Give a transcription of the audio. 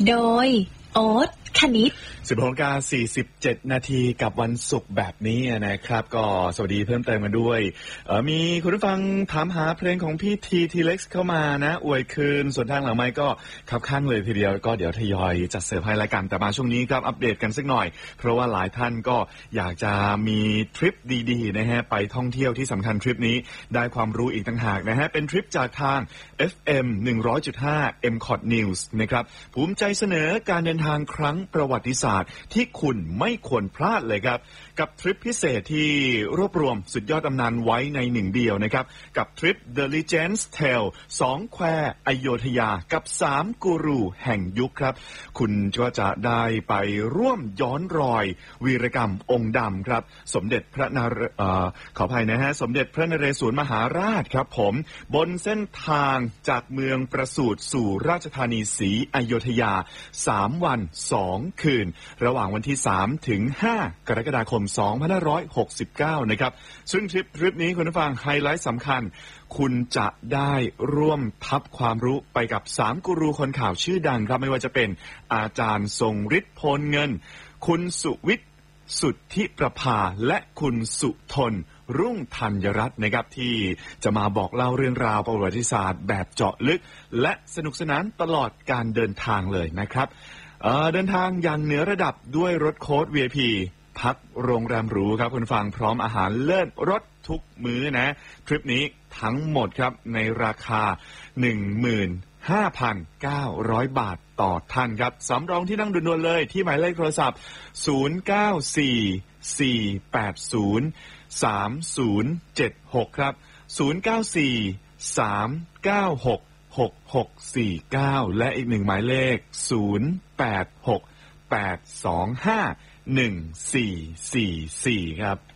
โดยโอ๊ตคณิต 16:47 นาทีกับวันศุกร์แบบนี้นะครับก็สวัสดีเพิ่มเติมกันด้วยมีคุณผู้ฟังถามหาเพลงของพี่ทีเล็กซ์เข้ามานะอวยคืนส่วนทางหลังไมค์ก็คับข้างเลยทีเดียวก็เดี๋ยวทยอยจัดเสิร์ฟให้ละกันแต่มาช่วงนี้ครับอัปเดตกันสักหน่อยเพราะว่าหลายท่านก็อยากจะมีทริปดีๆนะฮะไปท่องเที่ยวที่สำคัญทริปนี้ได้ความรู้อีกต่างหากนะฮะเป็นทริปจากทาง FM 100.5 MCOT News นะครับภูมิใจเสนอการเดินทางครั้งประวัติศาสตร์ที่คุณไม่ควรพลาดเลยครับกับทริปพิเศษที่รวบรวมสุดยอดตำนานไว้ในหนึ่งเดียวนะครับกับทริป The Legends Tale 2 แควอโยธยากับ3กูรูแห่งยุคครับคุณก็จะได้ไปร่วมย้อนรอยวีรกรรมองค์ดำครับสมเด็จพระขออภัยนะฮะสมเด็จพระนเรศวรมหาราชครับผมบนเส้นทางจากเมืองประสูติสู่ราชธานีศรีอโยธยา3 วัน 2 คืนระหว่างวันที่3ถึง5กรกฎาคม2569นะครับซึ่งทริปนี้คุณผู้ฟังไฮไลท์สำคัญคุณจะได้ร่วมทับความรู้ไปกับ3กูรูคนข่าวชื่อดังครับไม่ว่าจะเป็นอาจารย์ทรงฤทธิ์พลเงินคุณสุวิทย์สุทธิประภาและคุณสุทนรุ่งธัญรัตน์นะครับที่จะมาบอกเล่าเรื่องราวประวัติศาสตร์แบบเจาะลึกและสนุกสนานตลอดการเดินทางเลยนะครับเดินทางอย่างเหนือระดับด้วยรถโค้ช VIP พักโรงแรมหรูครับคุณฟังพร้อมอาหารเลิศรสทุกมื้อนะทริปนี้ทั้งหมดครับในราคา 15,900 บาทต่อท่านครับสำรองที่นั่งด่วนๆเลยที่หมายเลขโทรศัพท์ 0944803076 ครับ 0943966649 และอีกหนึ่งหมายเลข 0868251444 ครับ